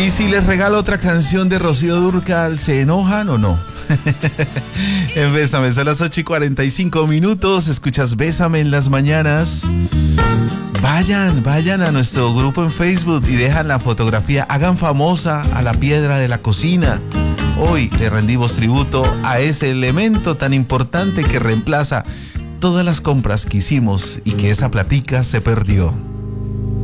Y si les regalo otra canción de Rocío Dúrcal, ¿se enojan o no? En Bésame, son las 8:45, escuchas Bésame en las mañanas. Vayan a nuestro grupo en Facebook y dejan la fotografía, hagan famosa a la piedra de la cocina. Hoy le rendimos tributo a ese elemento tan importante que reemplaza todas las compras que hicimos y que esa platica se perdió.